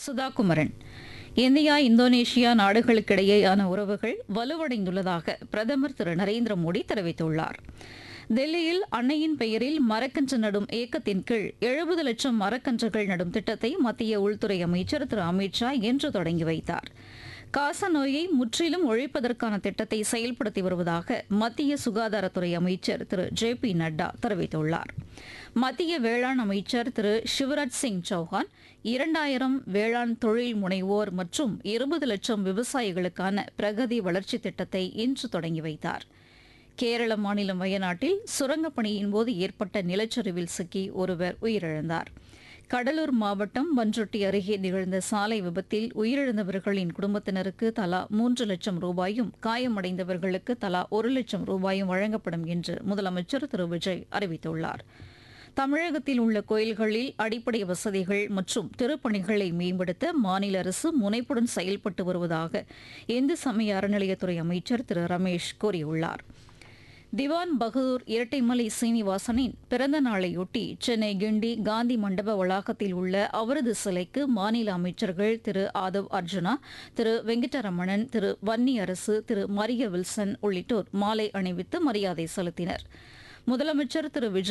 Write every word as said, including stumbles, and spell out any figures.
Sudha Kumaran. India Indonesia நாடுகளுக்கிடையேயான உறவுகள் வலுவடைந்துள்ளதாக பிரதமர் திரு நரேந்திர மோடி தெரிவித்துள்ளார். தில்லியில் அன்னையின் பெயரில் மரக்கன்று நடும் இயக்கத்தின் கீழ் எழுபது லட்சம் மரக்கன்றுகள் நடும் திட்டத்தை மத்திய உள்துறை அமைச்சர் திரு அமித் ஷா இன்று தொடங்கி வைத்தார். காச நோயை முற்றிலும் ஒழிப்பதற்கான திட்டத்தை செயல்படுத்தி வருவதாக மத்திய சுகாதாரத்துறை அமைச்சர் திரு ஜே பி நட்டா தெரிவித்துள்ளார். மத்திய வேளாண் அமைச்சர் திரு சிவராஜ் சிங் சௌஹான் இரண்டாயிரம் வேளாண் தொழில் முனைவோர் மற்றும் இருபது லட்சம் விவசாயிகளுக்கான பிரகதி வளர்ச்சி திட்டத்தை இன்று தொடங்கி வைத்தார். கேரள மாநிலம் வயநாட்டில் சுரங்கப் பணியின் போது ஏற்பட்ட நிலச்சரிவில் சிக்கி ஒருவர் உயிரிழந்தார். கடலூர் மாவட்டம் பன்ருட்டி அருகே நிகழ்ந்த சாலை விபத்தில் உயிரிழந்தவர்களின் குடும்பத்தினருக்கு தலா மூன்று லட்சம் ரூபாயும் காயமடைந்தவர்களுக்கு தலா ஒரு லட்சம் ரூபாயும் வழங்கப்படும் என்று முதலமைச்சர் திரு விஜய் அறிவித்துள்ளார். தமிழகத்தில் உள்ள கோயில்களில் அடிப்படை வசதிகள் மற்றும் திருப்பணிகளை மேம்படுத்த மாநில அரசு முனைப்புடன் செயல்பட்டு வருவதாக இந்து சமய அறநிலையத்துறை அமைச்சர் திரு ரமேஷ் கூறியுள்ளார். திவான் பகதூர் இரட்டைமலை சீனிவாசனின் பிறந்த நாளையொட்டி சென்னை கிண்டி காந்தி மண்டப வளாகத்தில் உள்ள அவரது சிலைக்கு மாநில அமைச்சர்கள் திரு ஆதவ் அர்ஜுனா, திரு வெங்கடரமணன், திரு வன்னி அரசு, திரு மரிய வில்சன் உள்ளிட்டோர் மாலை அணிவித்து மரியாதை செலுத்தினர். முதலமைச்சர் திரு விஜய்